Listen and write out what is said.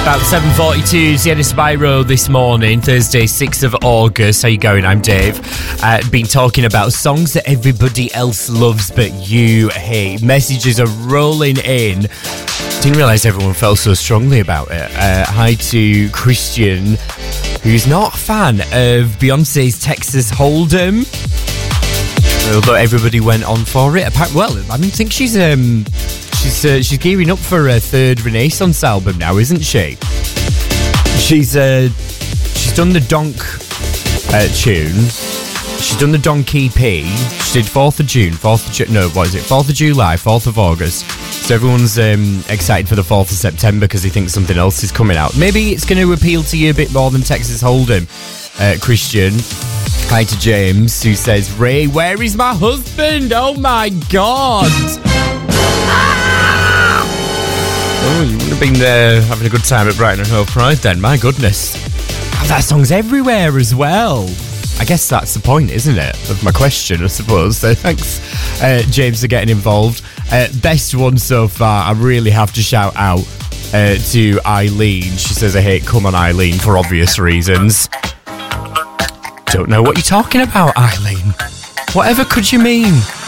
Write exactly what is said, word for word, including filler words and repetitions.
About seven forty-two, Sienna Spyro this morning, Thursday, sixth of August. How you going? I'm Dave. Uh, been talking about songs that everybody else loves but you hate. Messages are rolling in. Didn't realise everyone felt so strongly about it. Uh, hi to Christian, who's not a fan of Beyonce's Texas Hold'em, although everybody went on for it. Well, I mean, I think she's um, she's uh, she's gearing up for a third Renaissance album now, isn't she? She's uh, she's done the Donk uh, tune. She's done the Donk E P. She did fourth of June, fourth of Ju- no, what is it? fourth of July, fourth of August. So everyone's um, excited for the fourth of September because they think something else is coming out. Maybe it's going to appeal to you a bit more than Texas Hold'em, uh, Christian. Hi to James, who says, Ray, where is my husband? Oh my God. Ah! Oh, you would have been uh, having a good time at Brighton and Hove Pride then. My goodness. Oh, that song's everywhere as well. I guess that's the point, isn't it, of my question, I suppose. So thanks, uh, James, for getting involved. Uh, best one so far, I really have to shout out uh, to Eileen. She says, I hate Come On Eileen for obvious reasons. Don't know what you're talking about, Eileen. Whatever could you mean?